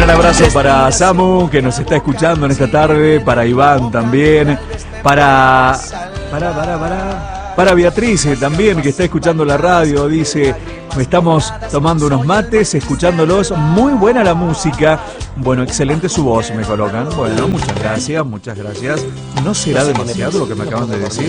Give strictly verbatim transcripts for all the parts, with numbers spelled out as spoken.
gran abrazo para Samu, que nos está escuchando en esta tarde, para Iván también, para... para, para, para... para Beatriz eh, también, que está escuchando la radio, dice, estamos tomando unos mates, escuchándolos, muy buena la música, bueno, excelente su voz, me colocan, bueno, muchas gracias, muchas gracias. ¿No será demasiado lo que me acaban de decir?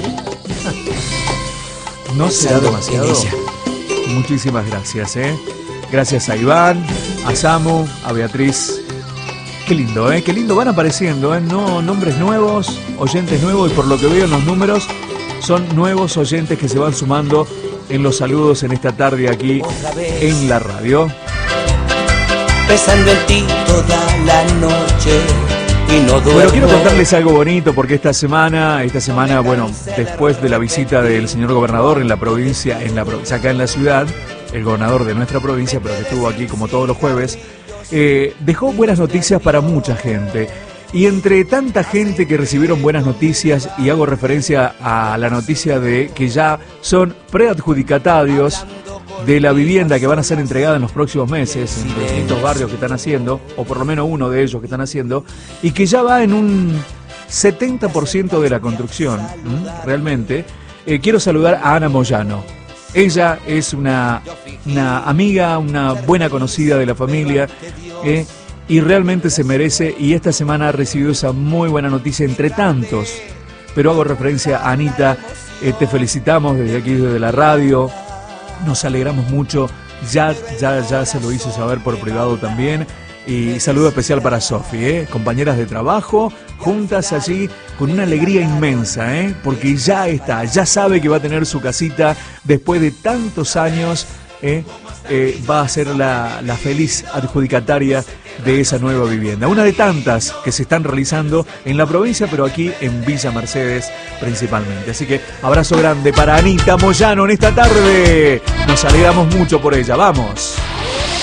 ¿No será demasiado? Muchísimas gracias, eh. Gracias a Iván, a Samu, a Beatriz. Qué lindo, ¿eh? Qué lindo, van apareciendo, ¿eh? No, nombres nuevos, oyentes nuevos, y por lo que veo en los números, son nuevos oyentes que se van sumando en los saludos en esta tarde aquí en la radio. Pensando en ti toda la noche y no duermo. Bueno, quiero contarles algo bonito porque esta semana, esta semana, bueno, después de la visita del señor gobernador en la provincia, en la provincia, acá en la ciudad, el gobernador de nuestra provincia, pero que estuvo aquí como todos los jueves, eh, dejó buenas noticias para mucha gente. Y entre tanta gente que recibieron buenas noticias, y hago referencia a la noticia de que ya son preadjudicatarios de la vivienda que van a ser entregada en los próximos meses en distintos barrios que están haciendo, o por lo menos uno de ellos que están haciendo, y que ya va en un setenta por ciento de la construcción, ¿m? realmente, eh, quiero saludar a Ana Moyano. Ella es una, una amiga, una buena conocida de la familia, eh, y realmente se merece, y esta semana ha recibido esa muy buena noticia entre tantos. Pero hago referencia a Anita, eh, te felicitamos desde aquí, desde la radio, nos alegramos mucho, ya, ya, ya se lo hice saber por privado también, y saludo especial para Sofi, eh, compañeras de trabajo, juntas allí con una alegría inmensa, eh, porque ya está, ya sabe que va a tener su casita después de tantos años. Eh, eh, va a ser la, la feliz adjudicataria de esa nueva vivienda. Una de tantas que se están realizando en la provincia, pero aquí en Villa Mercedes principalmente. Así que abrazo grande para Anita Moyano en esta tarde. Nos alegramos mucho por ella. ¡Vamos!